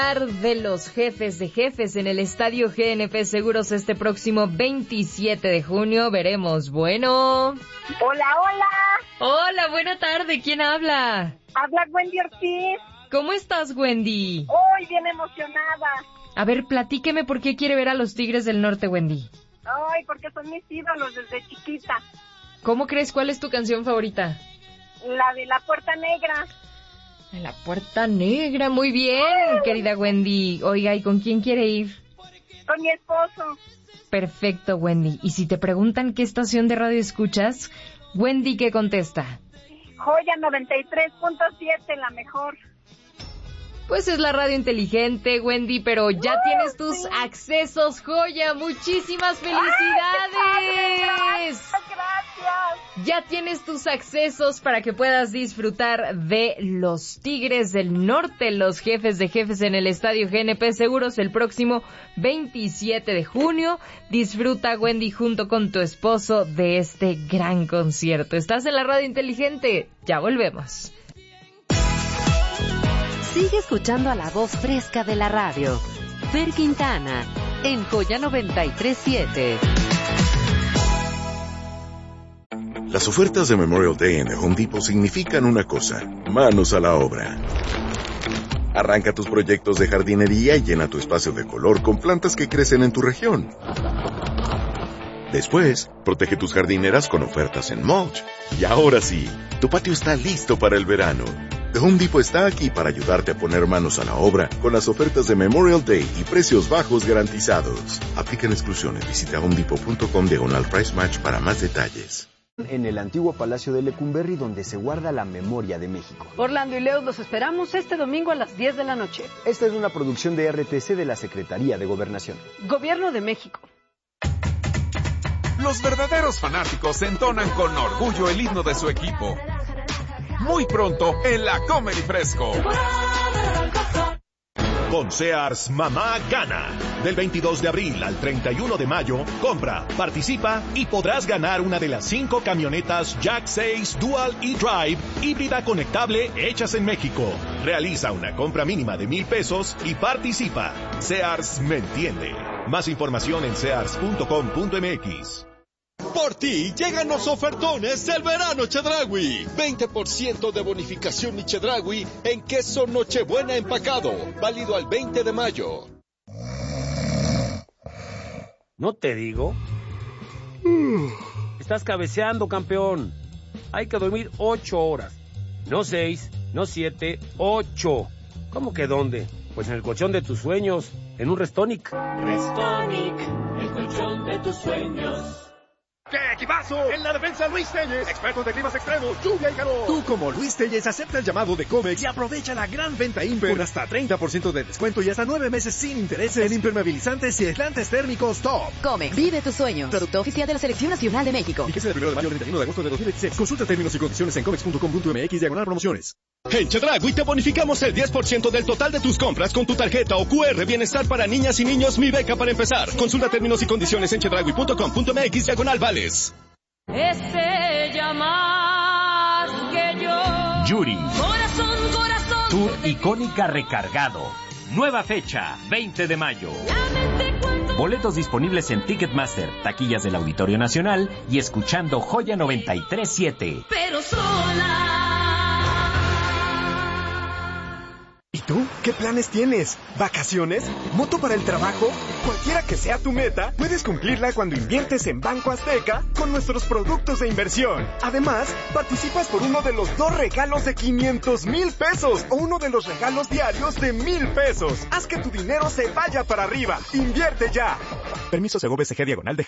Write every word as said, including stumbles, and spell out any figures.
De los jefes de jefes en el Estadio G N P Seguros este próximo veintisiete de junio. Veremos. Bueno. Hola, hola. Hola, buena tarde. ¿Quién habla? Habla Wendy Ortiz. ¿Cómo estás, Wendy? Hoy bien emocionada. A ver, platíqueme por qué quiere ver a los Tigres del Norte, Wendy. Ay, porque son mis ídolos desde chiquita. ¿Cómo crees? ¿Cuál es tu canción favorita? La de La Puerta Negra. La Puerta Negra, muy bien, querida Wendy. Oiga, ¿y con quién quiere ir? Con mi esposo. Perfecto, Wendy. Y si te preguntan qué estación de radio escuchas, Wendy, ¿qué contesta? Joya noventa y tres punto siete, la mejor. Pues es la radio inteligente, Wendy, pero ya uh, tienes tus sí. accesos, Joya. ¡Muchísimas felicidades! ¡Ay, gracias, gracias! Ya tienes tus accesos para que puedas disfrutar de los Tigres del Norte, los jefes de jefes en el Estadio G N P Seguros el próximo veintisiete de junio. Disfruta, Wendy, junto con tu esposo de este gran concierto. Estás en la radio inteligente. Ya volvemos. Sigue escuchando a la voz fresca de la radio. Fer Quintana, en Joya noventa y tres siete. Las ofertas de Memorial Day en The Home Depot significan una cosa: manos a la obra. Arranca tus proyectos de jardinería y llena tu espacio de color con plantas que crecen en tu región. Después, protege tus jardineras con ofertas en mulch. Y ahora sí, tu patio está listo para el verano. The Home Depot está aquí para ayudarte a poner manos a la obra con las ofertas de Memorial Day y precios bajos garantizados. Aplican exclusiones. Visita homedepot.com diagonal price match para más detalles. En el antiguo Palacio de Lecumberri, donde se guarda la memoria de México. Orlando y Leo, los esperamos este domingo a las diez de la noche. Esta es una producción de R T C de la Secretaría de Gobernación. Gobierno de México. Los verdaderos fanáticos entonan con orgullo el himno de su equipo. Muy pronto en la Comedy Fresco. Con Sears, mamá gana. Del veintidós de abril al treinta y uno de mayo, compra, participa y podrás ganar una de las cinco camionetas Jack seis Dual E-Drive híbrida conectable hechas en México. Realiza una compra mínima de mil pesos y participa. Sears me entiende. Más información en sears punto com punto m x. Por ti llegan los ofertones del verano Chedraui. veinte por ciento de bonificación y Chedraui en queso Nochebuena empacado. Válido al veinte de mayo. ¿No te digo? Estás cabeceando, campeón. Hay que dormir ocho horas. No seis, no siete, ocho. ¿Cómo que dónde? Pues en el colchón de tus sueños, en un Restonic. Restonic, el colchón de tus sueños. ¡Qué equipazo! En la defensa, Luis Telles, expertos de climas extremos, lluvia y calor. Tú, como Luis Telles, acepta el llamado de Comex y aprovecha la gran venta Imper con hasta treinta por ciento de descuento y hasta nueve meses sin intereses en impermeabilizantes y aislantes térmicos Top. Comex, vive tus sueños. Producto oficial de la Selección Nacional de México. Fíjese del primero de mayo al treinta y uno de agosto de dos mil veintiséis. Consulta términos y condiciones en comex punto com punto m x diagonal promociones. En Chedraui te bonificamos el diez por ciento del total de tus compras con tu tarjeta o Q R Bienestar para niñas y niños Mi Beca para empezar. Consulta términos y condiciones en chedraui punto com punto m x diagonal vales. Es ella más que yo. Yuri. Corazón, corazón. Tour icónica recargado. Nueva fecha, veinte de mayo. Boletos disponibles en Ticketmaster, taquillas del Auditorio Nacional y escuchando Joya noventa y tres siete. Pero sola. ¿Y tú? ¿Qué planes tienes? ¿Vacaciones? ¿Moto para el trabajo? Cualquiera que sea tu meta, puedes cumplirla cuando inviertes en Banco Azteca con nuestros productos de inversión. Además, participas por uno de los dos regalos de quinientos mil pesos o uno de los regalos diarios de mil pesos. Haz que tu dinero se vaya para arriba. Invierte ya. Permiso Segov S G diagonal de